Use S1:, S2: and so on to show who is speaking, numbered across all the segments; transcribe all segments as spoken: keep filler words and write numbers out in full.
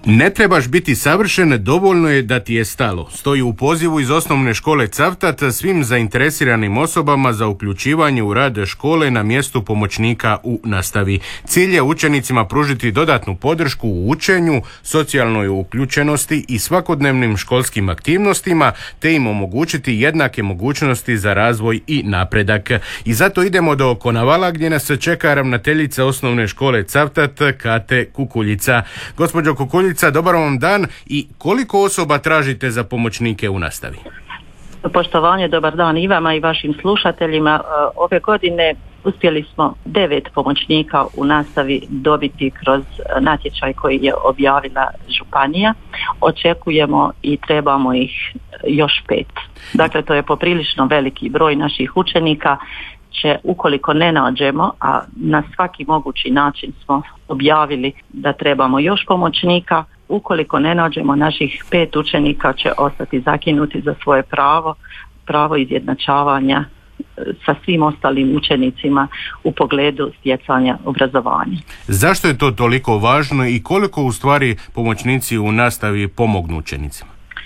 S1: Ne trebaš biti savršen, dovoljno je da ti je stalo. Stoji u pozivu iz osnovne škole Cavtat svim zainteresiranim osobama za uključivanje u rad škole na mjestu pomoćnika u nastavi. Cilj je učenicima pružiti dodatnu podršku u učenju, socijalnoj uključenosti i svakodnevnim školskim aktivnostima, te im omogućiti jednake mogućnosti za razvoj i napredak. I zato idemo do Konavala gdje nas čeka ravnateljica osnovne škole Cavtat, Kate Kukuljica. Gospođo Kukuljica, dobar vam dan i koliko osoba tražite za pomoćnike u nastavi?
S2: Poštovanje, dobar dan i vama i vašim slušateljima. Ove godine uspjeli smo devet pomoćnika u nastavi dobiti kroz natječaj koji je objavila županija. Očekujemo i trebamo ih još pet. Dakle, to je poprilično veliki broj naših učenika. Će, ukoliko ne nađemo, a na svaki mogući način smo objavili da trebamo još pomoćnika, ukoliko ne nađemo, naših pet učenika će ostati zakinuti za svoje pravo, pravo izjednačavanja sa svim ostalim učenicima u pogledu stjecanja obrazovanja.
S1: Zašto je to toliko važno i koliko u stvari pomoćnici u nastavi pomognu učenicima?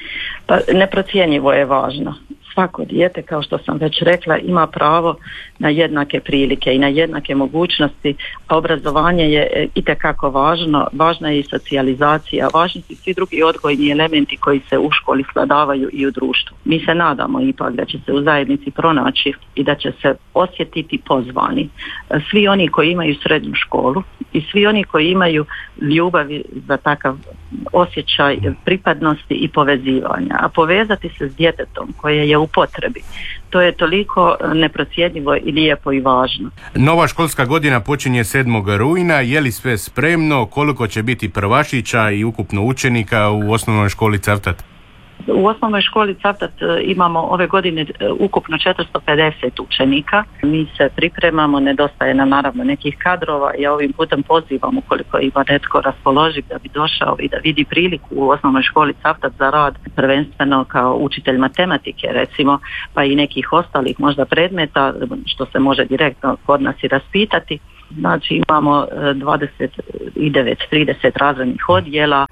S2: Pa neprocjenjivo je važno. Svako dijete, kao što sam već rekla, ima pravo na jednake prilike i na jednake mogućnosti, a obrazovanje je itekako važno. Važna je i socijalizacija, važni su svi drugi odgojni elementi koji se u školi skladavaju i u društvu. Mi se nadamo ipak da će se u zajednici pronaći i da će se osjetiti pozvani svi oni koji imaju srednju školu i svi oni koji imaju ljubav za takav osjećaj pripadnosti i povezivanja, a povezati se s djetetom koje je u potrebi, to je toliko neprocjenjivo i lijepo i važno.
S1: Nova školska godina počinje sedmog rujna. Je li sve spremno? Koliko će biti prvašića i ukupno učenika u osnovnoj školi Cavtat?
S2: U osnovnoj školi Cavtat imamo ove godine ukupno četiristo pedeset učenika. Mi se pripremamo, nedostaje nam naravno nekih kadrova. Ja ovim putem pozivam, ukoliko ima netko raspoloživ, da bi došao i da vidi priliku u osnovnoj školi Cavtat za rad, prvenstveno kao učitelj matematike recimo, pa i nekih ostalih možda predmeta što se može direktno kod nas i raspitati. Znači imamo dvadeset devet trideset razrednih odjela,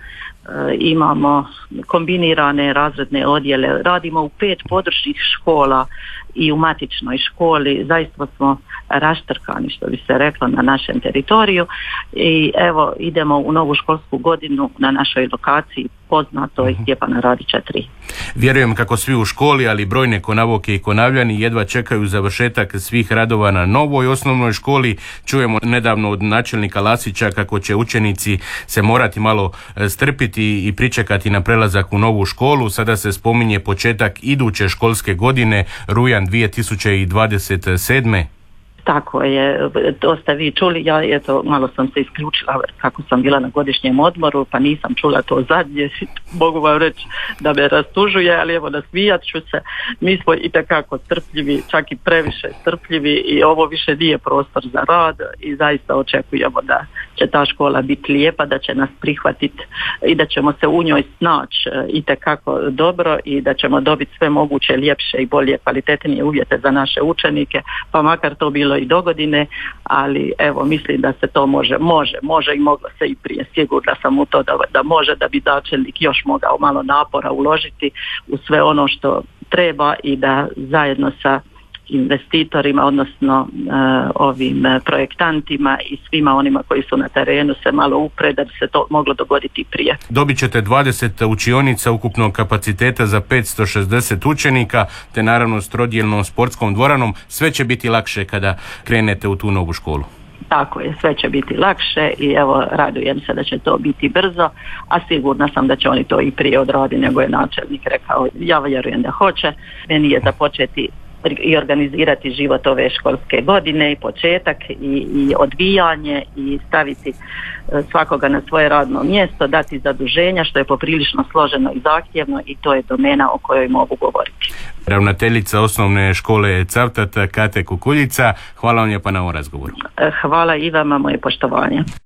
S2: imamo kombinirane razredne odjele, radimo u pet područnih škola i u matičnoj školi. Zaista smo raštrkani, što bi se reklo, na našem teritoriju i evo idemo u novu školsku godinu na našoj lokaciji poznatoj Stjepana Radića tri.
S1: Vjerujem kako svi u školi, ali brojne Konavoke i Konavljani jedva čekaju završetak svih radova na novoj osnovnoj školi. Čujemo nedavno od načelnika Lasića kako će učenici se morati malo strpiti i pričekati na prelazak u novu školu. Sada se spominje početak iduće školske godine, rujan dvije tisuće dvadeset sedme.
S2: Tako je, to ste vi čuli, ja eto malo sam se isključila kako sam bila na godišnjem odmoru, pa nisam čula to zadnje, mogu vam reći da me rastužuje, ali evo nasmijat ću se. Mi smo itekako strpljivi, čak i previše strpljivi i ovo više nije prostor za rad i zaista očekujemo da će ta škola biti lijepa, da će nas prihvatiti i da ćemo se u njoj snaći itekako dobro i da ćemo dobiti sve moguće ljepše i bolje, kvalitetnije uvjete za naše učenike, pa makar to bilo i dogodine, ali evo mislim da se to može, može, može i moglo se i prije. Sigurna sam u to da, da može, da bi načelnik još mogao malo napora uložiti u sve ono što treba i da zajedno sa investitorima, odnosno uh, ovim projektantima i svima onima koji su na terenu se malo upre da bi se to moglo dogoditi prije.
S1: Dobit ćete dvadeset učionica ukupnog kapaciteta za petsto šezdeset učenika, te naravno s trodjelnom sportskom dvoranom. Sve će biti lakše kada krenete u tu novu školu.
S2: Tako je, sve će biti lakše i evo radujem se da će to biti brzo, a sigurna sam da će oni to i prije odraditi nego je načelnik rekao. Ja vjerujem da hoće. Meni je započeti i organizirati život ove školske godine i početak i, i odvijanje i staviti svakoga na svoje radno mjesto, dati zaduženja što je poprilično složeno i zahtjevno i to je domena o kojoj mogu govoriti.
S1: Ravnateljica osnovne škole Cavtat, Kate Kukuljica, hvala vam lijepa na ovom razgovoru.
S2: Hvala i vama, moje poštovanje.